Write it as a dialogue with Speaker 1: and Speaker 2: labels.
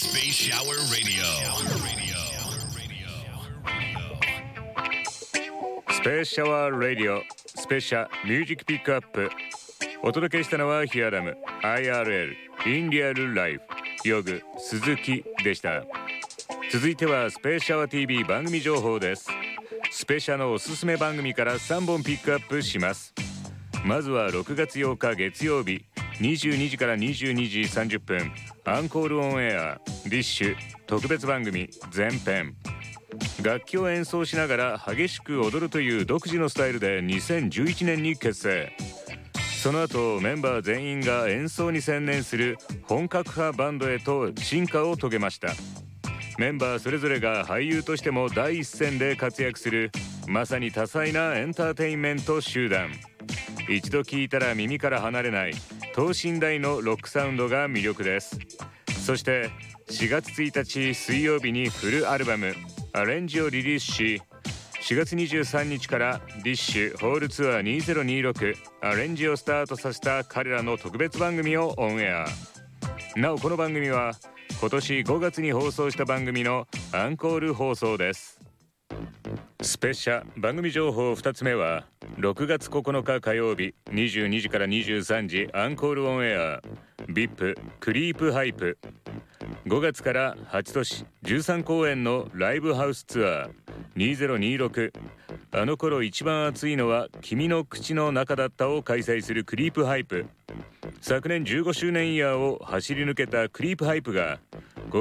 Speaker 1: Space Shower Radio.
Speaker 2: スペースシャワーラディオスペシャミュージックピックアップ。お届けしたのはヒアダム IRL インリアルライフヨグ鈴木でした。続いてはスペースシャワー TV 番組情報です。スペシャのおすすめ番組から3本ピックアップします。まずは6月8日月曜日22時から22時30分アンコールオンエアディッシュ特別番組前編。楽器を演奏しながら激しく踊るという独自のスタイルで2011年に結成。その後メンバー全員が演奏に専念する本格派バンドへと進化を遂げました。メンバーそれぞれが俳優としても第一線で活躍するまさに多彩なエンターテインメント集団。一度聴いたら耳から離れない等身大のロックサウンドが魅力です。そして4月1日水曜日にフルアルバムアレンジをリリースし、4月23日からディッシュホールツアー2026アレンジをスタートさせた彼らの特別番組をオンエア。なおこの番組は今年5月に放送した番組のアンコール放送です。スペシャ番組情報2つ目は6月9日火曜日22時から23時アンコールオンエア VIP クリープハイプ。5月から8都市13公演のライブハウスツアー2026あの頃一番熱いのは君の口の中だったを開催するクリープハイプ。昨年15周年イヤーを走り抜けたクリープハイプが